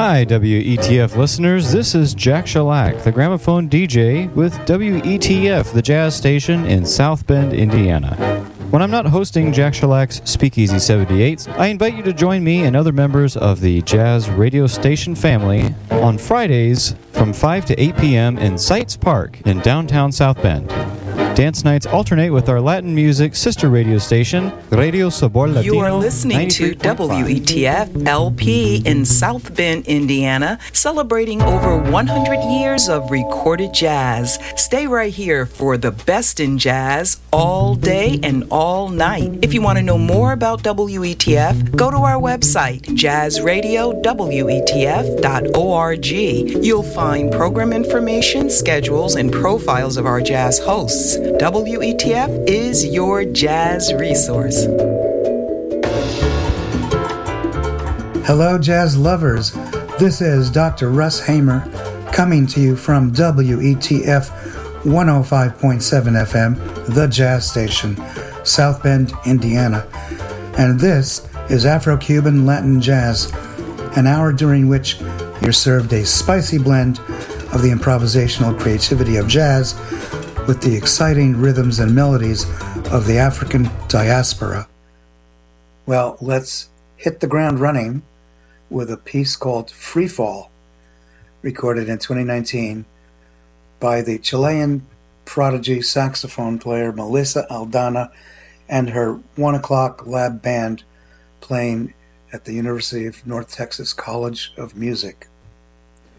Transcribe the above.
Hi, WETF listeners. This is Jack Shellac, the gramophone DJ with WETF, the jazz station in South Bend, Indiana. When I'm not hosting Jack Shellac's Speakeasy 78, I invite you to join me and other members of the jazz radio station family on Fridays from 5 to 8 p.m. in Sites Park in downtown South Bend. Dance nights alternate with our Latin music sister radio station, Radio Sabor Latino. You are listening to WETF LP in South Bend, Indiana, celebrating over 100 years of recorded jazz. Stay right here for the best in jazz all day and all night. If you want to know more about WETF, go to our website, jazzradiowetf.org. You'll find program information, schedules, and profiles of our jazz hosts. WETF is your jazz resource. Hello, jazz lovers. This is Dr. Russ Hamer coming to you from WETF 105.7 FM, the jazz station, South Bend, Indiana. And this is Afro-Cuban Latin Jazz, an hour during which you're served a spicy blend of the improvisational creativity of jazz with the exciting rhythms and melodies of the African diaspora. Well, let's hit the ground running with a piece called Free Fall, recorded in 2019 by the Chilean prodigy saxophone player Melissa Aldana and her 1 O'Clock Lab Band playing at the University of North Texas College of Music.